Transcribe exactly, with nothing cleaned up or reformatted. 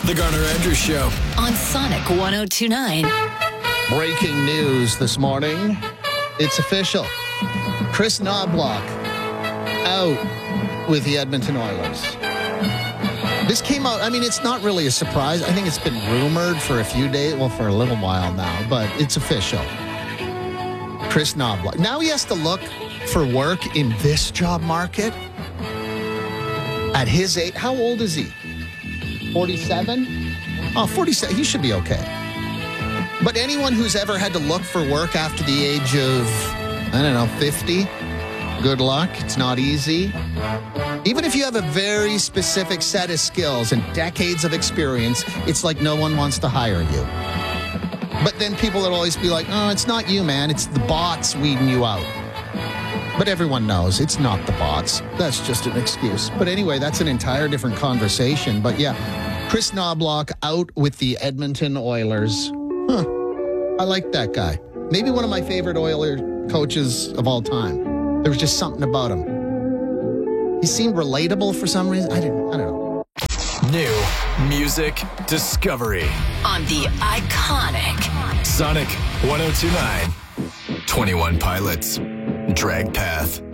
The Garner Andrews Show on Sonic one oh two point nine. Breaking news this morning. It's official. Kris Knoblauch out with the Edmonton Oilers. This came out, I mean, it's not really a surprise. I think it's been rumored for a few days, well, for a little while now, but it's official. Kris Knoblauch. Now he has to look for work in this job market. At his age, how old is he? forty-seven? Oh, forty-seven. He should be okay. But anyone who's ever had to look for work after the age of, I don't know, fifty, good luck. It's not easy. Even if you have a very specific set of skills and decades of experience, it's like no one wants to hire you. But then people will always be like, oh, it's not you, man. It's the bots weeding you out. But everyone knows it's not the bots. That's just an excuse. But anyway, that's an entire different conversation. But yeah, Kris Knoblauch out with the Edmonton Oilers. Huh. I like that guy. Maybe one of my favorite Oiler coaches of all time. There was just something about him. He seemed relatable for some reason. I didn't, I don't know. New music discovery On the iconic Sonic one oh two point nine. twenty-one Pilots. Drag Path.